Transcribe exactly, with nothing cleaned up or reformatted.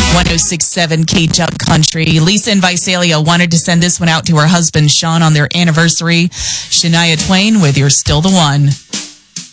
one oh six point seven K-Jug Country. Lisa in Visalia wanted to send this one out to her husband, Sean, on their anniversary. Shania Twain with You're Still the One.